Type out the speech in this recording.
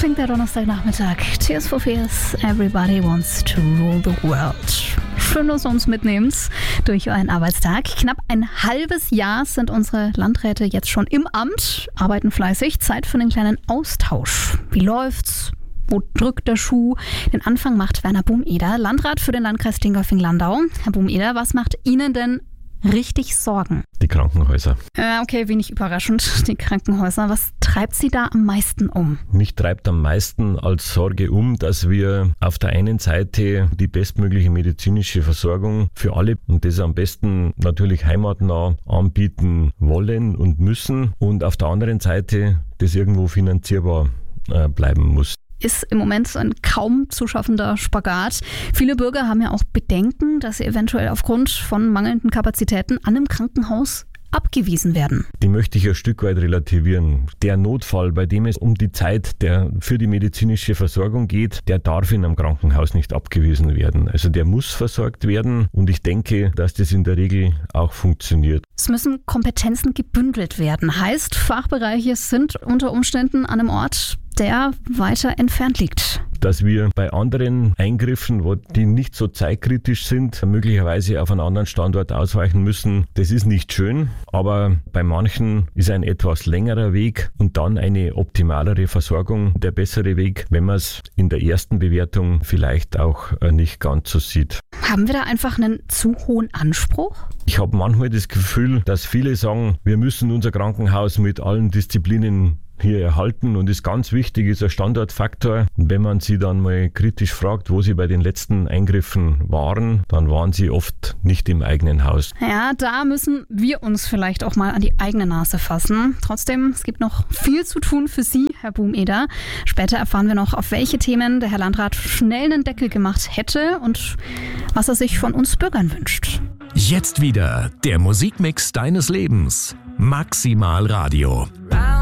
klingt der Donnerstagnachmittag. Tears for Fears, everybody wants to rule the world. Schön, dass ihr uns mitnehmt durch euren Arbeitstag. Knapp ein halbes Jahr sind unsere Landräte jetzt schon im Amt, arbeiten fleißig. Zeit für einen kleinen Austausch. Wie läuft's? Wo drückt der Schuh? Den Anfang macht Werner Bumeder, Landrat für den Landkreis Dingolfing-Landau. Herr Bumeder, was macht Ihnen denn richtig Sorgen? Die Krankenhäuser. Okay, wenig überraschend, die Krankenhäuser. Was treibt Sie da am meisten um? Mich treibt am meisten als Sorge um, dass wir auf der einen Seite die bestmögliche medizinische Versorgung für alle und das am besten natürlich heimatnah anbieten wollen und müssen und auf der anderen Seite das irgendwo finanzierbar bleiben muss. Ist im Moment ein kaum zu schaffender Spagat. Viele Bürger haben ja auch Bedenken, dass sie eventuell aufgrund von mangelnden Kapazitäten an einem Krankenhaus abgewiesen werden. Die möchte ich ein Stück weit relativieren. Der Notfall, bei dem es um die Zeit für die medizinische Versorgung geht, der darf in einem Krankenhaus nicht abgewiesen werden. Also der muss versorgt werden und ich denke, dass das in der Regel auch funktioniert. Es müssen Kompetenzen gebündelt werden. Heißt, Fachbereiche sind unter Umständen an einem Ort, der weiter entfernt liegt. Dass wir bei anderen Eingriffen, die nicht so zeitkritisch sind, möglicherweise auf einen anderen Standort ausweichen müssen, das ist nicht schön. Aber bei manchen ist ein etwas längerer Weg und dann eine optimalere Versorgung der bessere Weg, wenn man es in der ersten Bewertung vielleicht auch nicht ganz so sieht. Haben wir da einfach einen zu hohen Anspruch? Ich habe manchmal das Gefühl, dass viele sagen, wir müssen unser Krankenhaus mit allen Disziplinen hier erhalten und ist ganz wichtig, ist ein Standortfaktor. Und wenn man sie dann mal kritisch fragt, wo sie bei den letzten Eingriffen waren, dann waren sie oft nicht im eigenen Haus. Ja, da müssen wir uns vielleicht auch mal an die eigene Nase fassen. Trotzdem, es gibt noch viel zu tun für Sie, Herr Bumeder. Später erfahren wir noch, auf welche Themen der Herr Landrat schnell einen Deckel gemacht hätte und was er sich von uns Bürgern wünscht. Jetzt wieder der Musikmix deines Lebens. Maximal Radio.